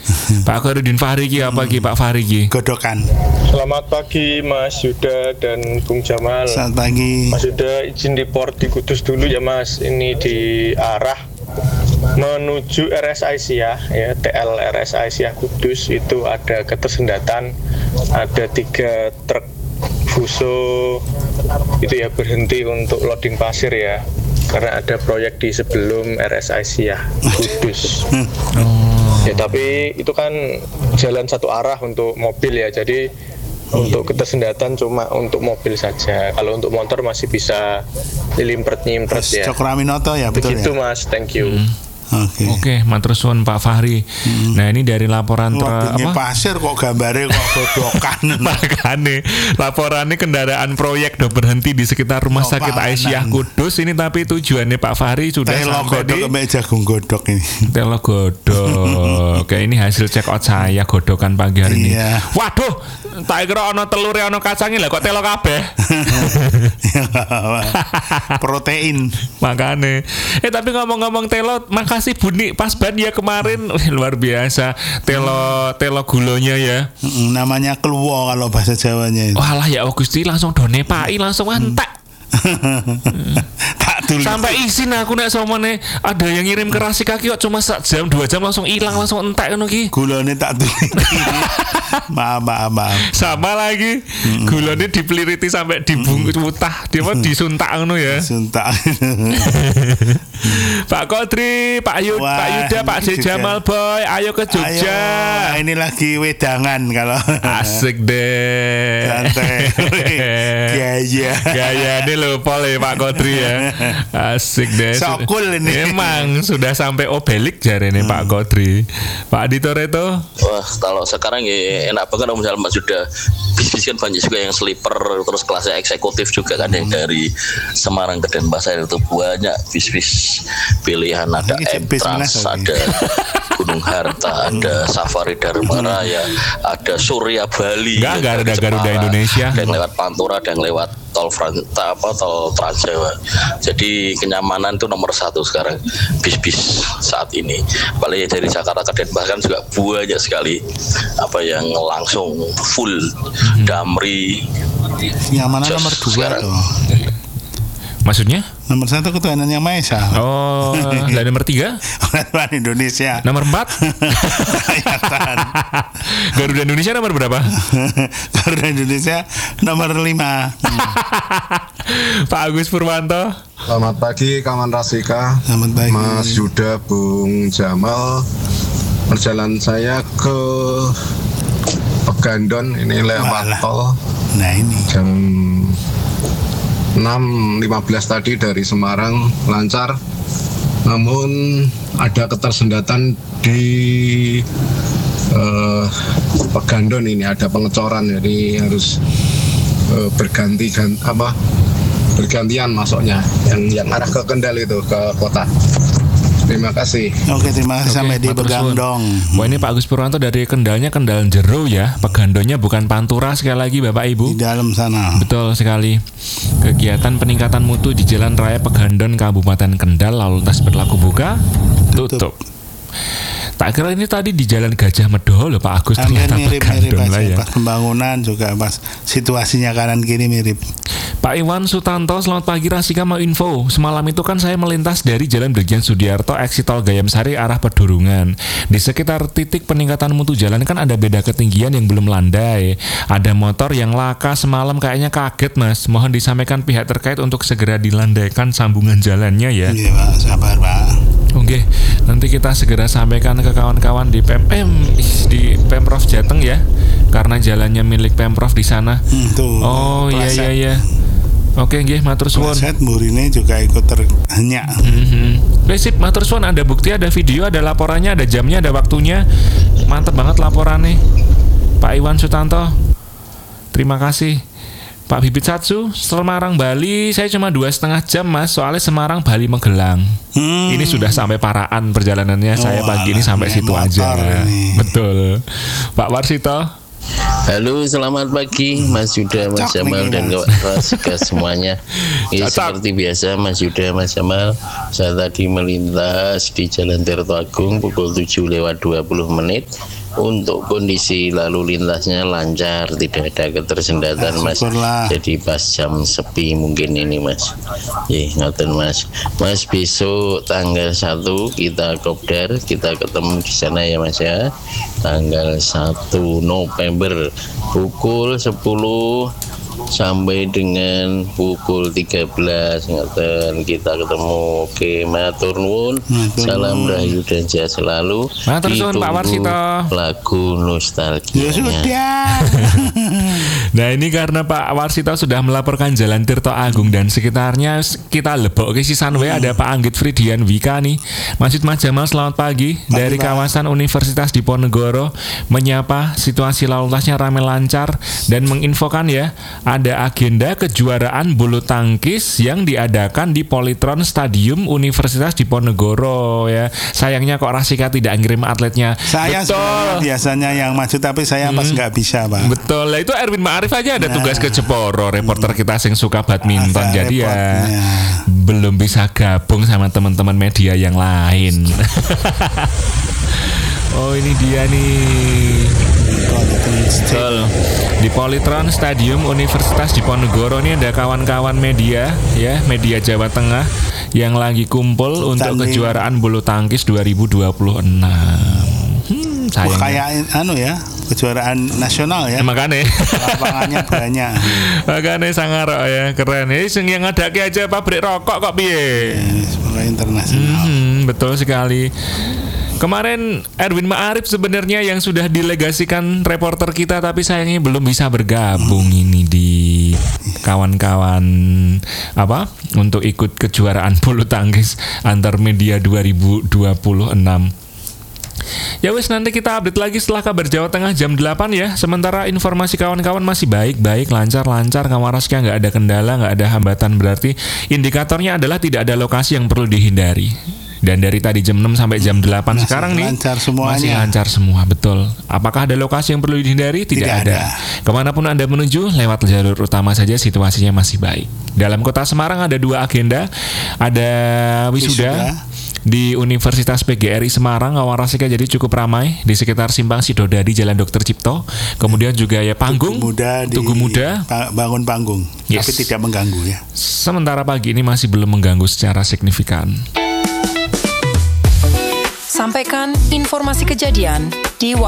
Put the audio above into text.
Pak Khairuddin Fahri ki apa ki Pak Fahri ki? Godokan. Selamat pagi Mas Yuda dan Bung Jamal. Selamat pagi. Mas Yuda izin report di Kudus dulu ya Mas. Ini di arah menuju RS Aisyah ya, TL RS Aisyah Kudus itu ada ketersendatan, ada 3 truk Fuso itu ya berhenti untuk loading pasir ya, karena ada proyek di sebelum RS Aisyah Kudus. Ya tapi itu kan jalan satu arah untuk mobil ya, jadi untuk ketersendatan cuma untuk mobil saja. Kalau untuk motor masih bisa dilimpret-nyimpret ya. Cokraminoto ya, betul. Begitu ya? Mas, thank you. Oke, matur suwun Pak Fahri. Nah, ini dari laporan pasir kok gambarnya kok godokan. Makanya laporannya kendaraan proyek udah berhenti di sekitar Rumah Sakit Aisyah Kudus ini, tapi tujuannya Pak Fahri sudah sampai di jagung godok ini. Telo godok. Oke, ini hasil check out saya godokan pagi hari ini. Waduh, tak kira ono telur ono kacangnya lah kok telo kabeh. Protein. Makanya. Tapi ngomong-ngomong telo, makasih Buni pas ban ya kemarin. Luar biasa. Telo gulonya ya. Namanya keluo kalau bahasa Jawanya itu. Walah ya Gusti, langsung donepai langsung entek. Sampai izin aku nek somone ada yang ngirim ke Rasikaki kok cuma 1 jam 2 jam langsung hilang, langsung entek ngono ki. Gulane tak tulis. Maaf. Sama lagi. Gulane dipeliriti sampai dibungkus mutah, disuntak ngono ya. Suntak. Pak Kodri, Pak Yuda, Pak J Jamal Boy, ayo ke Jogja. Ayo, ini lagi wedangan kalau. Asik deh. Santai. Gaya ini lho pole Pak Kodri ya. Asik deh. Sokul ini. Emang sudah sampai Obelik jarene Pak Kodri. Pak Dito Reto. Wah, kalau sekarang ya enak banget om Mas sudah bis kan banyak juga yang sleeper, terus kelasnya eksekutif juga kan yang dari Semarang ke Denpasar itu banyak bis-bis pilihan, ada M-Trans, ada Gunung Harta, ada Safari Dharma Raya, ada Surya Bali, ada Garuda Indonesia, ada yang lewat Pantura, ada yang lewat tol Trans Jawa. Jadi kenyamanan itu nomor 1 sekarang bis-bis saat ini. Paling dari Jakarta ke Denpasar kan juga banyak sekali apa yang langsung full Damri. Kenyamanan nomor 2 sekarang. tuh. Maksudnya? Nomor 1 ketuhanan yang Maha Esa. Oh, dan nomor 3? Orang Indonesia. Nomor 4? Garuda Indonesia nomor berapa? Garuda Indonesia nomor 5. Pak Agus Purwanto. Selamat pagi kawan Rasika. Selamat pagi Mas Yuda, Bung Jamal. Perjalanan saya ke Pegandon ini lewat tol. Nah ini jam 6.15 tadi dari Semarang lancar, namun ada ketersendatan di Pegandon ini, ada pengecoran, jadi harus bergantian masuknya yang arah ke Kendal itu ke kota. Terima kasih. Oke, terima kasih. Sampai di Pegandon. Wah, ini Pak Agus Purwanto dari Kendalnya Kendal Jero ya. Pegandonnya bukan Pantura sekali lagi Bapak Ibu. Di dalam sana. Betul sekali. Kegiatan peningkatan mutu di Jalan Raya Pegandon Kabupaten Kendal, lalu lintas berlaku buka, tutup. Tak kira ini tadi di Jalan Gajah Medo loh Pak Agus, ternyata Pegandon lah ya. Pas pembangunan juga pas situasinya kanan kiri mirip. Pak Iwan Sutanto, selamat pagi Rasika, mau info. Semalam itu kan saya melintas dari Jalan Brigjen Sudiarto exit tol Gayam Sari arah Pedurungan. Di sekitar titik peningkatan mutu jalan kan ada beda ketinggian yang belum landai. Ada motor yang laka semalam, kayaknya kaget Mas. Mohon disampaikan pihak terkait untuk segera dilandaikan sambungan jalannya ya. Iya Pak, sabar Pak. Oke, nanti kita segera sampaikan ke kawan-kawan di Pemprov Jateng ya, karena jalannya milik Pemprov di sana. Oh iya. Oke, nggih, matur suwun. Set mburine juga ikut terhenyak. Sip, matur suwun, ada bukti, ada video, ada laporannya, ada jamnya, ada waktunya. Mantep banget laporannya. Pak Iwan Sutanto. Terima kasih. Pak Bibit Satsu, Semarang Bali, saya cuma 2,5 jam Mas, soalnya Semarang Bali Magelang. Ini sudah sampai Paraan perjalanannya, saya pagi ini sampai situ aja. Ini. Betul. Pak Warsito. Halo, selamat pagi Mas Yuda, Mas Jamal dan kawan Rasika semuanya. Ya, seperti biasa Mas Yuda, Mas Jamal, saya tadi melintas di Jalan Tirto Agung pukul 7:20. Untuk kondisi lalu lintasnya lancar, tidak ada ketersendatan Mas. Jadi pas jam sepi mungkin ini Mas. Ngaten Mas. Mas, besok tanggal 1 kita kopdar, kita ketemu di sana ya Mas ya. Tanggal 1 November pukul 10 sampai dengan pukul 13 ngaten kita ketemu. Oke, matur nuwun. Salam rahayu dan jaya selalu. Matur nuwun Pak Warsito. Lagu nostalgia. Nah, ini karena Pak Warsito sudah melaporkan Jalan Tirto Agung dan sekitarnya, kita lebok ke sisan ada Pak Anggit Fridian Wika nih. Mas Jamal, selamat pagi. Dari kawasan Universitas Diponegoro menyapa situasi lalu lintasnya ramai lancar dan menginfokan ya, ada agenda kejuaraan bulu tangkis yang diadakan di Polytron Stadium Universitas Diponegoro ya. Sayangnya kok Rasika tidak ngirim atletnya. Saya biasanya yang maju tapi saya pas nggak bisa Pak. Betul lah, itu Erwin Ma'arif aja ada tugas ke Jeporo, reporter kita sing suka badminton, jadi ya belum bisa gabung sama teman-teman media yang lain. Oh, ini dia nih. Betul. Di Polytron Stadium Universitas Diponegoro ini ada kawan-kawan media ya, media Jawa Tengah yang lagi kumpul untuk kejuaraan bulu tangkis 2026. Wah, kayak kejuaraan nasional ya. Makanya lapangannya banyak. Makanya sangar ya, keren. Yang ngadake aja pabrik rokok kok piye? Internasional. Betul sekali. Kemarin Erwin Ma'arif sebenarnya yang sudah dilegasikan reporter kita, tapi sayangnya belum bisa bergabung ini di kawan-kawan untuk ikut kejuaraan bulu tangkis antar media 2026. Ya wes, nanti kita update lagi setelah kabar Jawa Tengah jam 8 ya. Sementara informasi kawan-kawan masih baik-baik, lancar-lancar, Kawaraskia nggak ada kendala, nggak ada hambatan, berarti indikatornya adalah tidak ada lokasi yang perlu dihindari. Dan dari tadi jam 6 sampai jam 8 sekarang nih masih lancar semua, betul. Apakah ada lokasi yang perlu dihindari? Tidak ada. Kemanapun Anda menuju, lewat jalur utama saja situasinya masih baik. Dalam kota Semarang ada 2 agenda. Ada wisuda di Universitas PGRI Semarang, Kawarasika, jadi cukup ramai di sekitar Simpang Sidodadi, Jalan Dr. Cipto. Kemudian juga ya panggung Tugu Muda bangun panggung, tapi tidak mengganggu ya. Sementara pagi ini masih belum mengganggu secara signifikan. Sampaikan informasi kejadian di